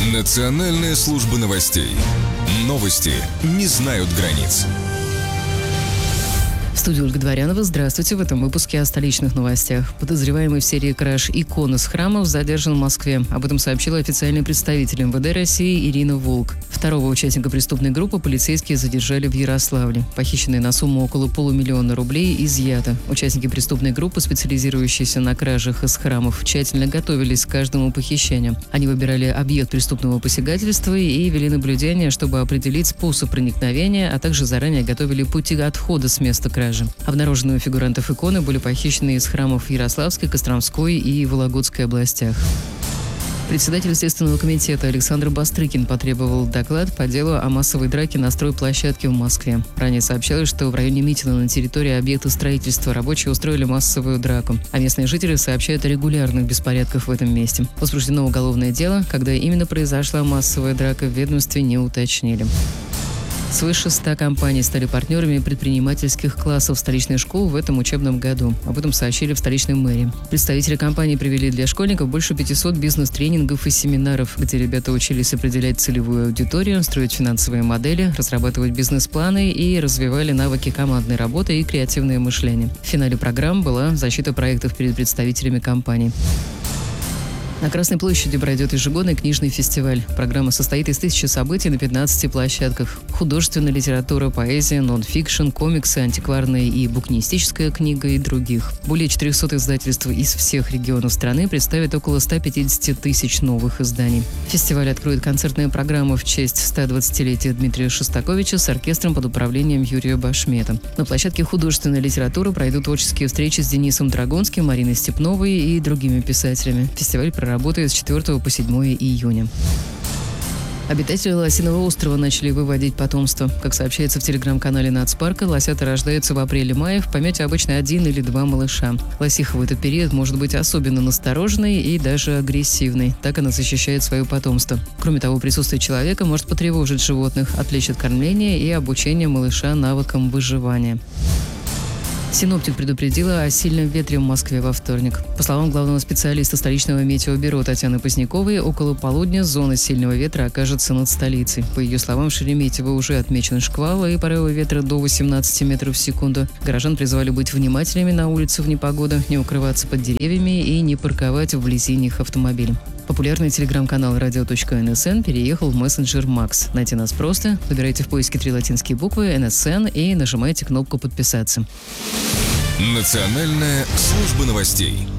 Национальная служба новостей. Новости не знают границ. В студии Ольга Дворянова. Здравствуйте. В этом выпуске о столичных новостях. Подозреваемый в серии краж икон из храмов задержан в Москве. Об этом сообщила официальный представитель МВД России Ирина Волк. Второго участника преступной группы полицейские задержали в Ярославле. Похищенные на сумму около $500 000 изъято. Участники преступной группы, специализирующиеся на кражах из храмов, тщательно готовились к каждому похищению. Они выбирали объект преступного посягательства и вели наблюдение, чтобы определить способ проникновения, а также заранее готовили пути отхода с места кражи. Обнаруженные у фигурантов иконы были похищены из храмов в Ярославской, Костромской и Вологодской областях. Председатель Следственного комитета Александр Бастрыкин потребовал доклад по делу о массовой драке на стройплощадке в Москве. Ранее сообщалось, что в районе митинга на территории объекта строительства рабочие устроили массовую драку, а местные жители сообщают о регулярных беспорядках в этом месте. Возбуждено уголовное дело. Когда именно произошла массовая драка, в ведомстве не уточнили. Свыше 100 компаний стали партнерами предпринимательских классов столичных школ в этом учебном году. Об этом сообщили в столичной мэрии. Представители компаний провели для школьников больше 500 бизнес-тренингов и семинаров, где ребята учились определять целевую аудиторию, строить финансовые модели, разрабатывать бизнес-планы и развивали навыки командной работы и креативное мышление. В финале программ была защита проектов перед представителями компаний. На Красной площади пройдет ежегодный книжный фестиваль. Программа состоит из 1000 событий на 15 площадках. Художественная литература, поэзия, нон-фикшн, комиксы, антикварная и букинистическая книга и других. Более 400 издательств из всех регионов страны представят около 150 тысяч новых изданий. Фестиваль откроет концертная программа в честь 120-летия Дмитрия Шостаковича с оркестром под управлением Юрия Башмета. На площадке художественной литературы пройдут творческие встречи с Денисом Драгунским, Мариной Степновой и другими писателями. Фестиваль работает с 4 по 7 июня. Обитатели Лосиного острова начали выводить потомство. Как сообщается в телеграм-канале Нацпарка, лосята рождаются в апреле-мае, в помете обычно 1 или 2 малыша. Лосиха в этот период может быть особенно настороженной и даже агрессивной. Так она защищает свое потомство. Кроме того, присутствие человека может потревожить животных, отвлечь от кормления и обучения малыша навыкам выживания. Синоптик предупредила о сильном ветре в Москве во вторник. По словам главного специалиста столичного метеобюро Татьяны Позняковой, около полудня зона сильного ветра окажется над столицей. По ее словам, в Шереметьево уже отмечены шквалы и порывы ветра до 18 метров в секунду. Горожан призвали быть внимательными на улице в непогоду, не укрываться под деревьями и не парковать вблизи них автомобили. Популярный телеграм-канал radio.nsn переехал в мессенджер Макс. Найти нас просто. Выбирайте в поиске 3 латинские буквы NSN и нажимайте кнопку «Подписаться». Национальная служба новостей.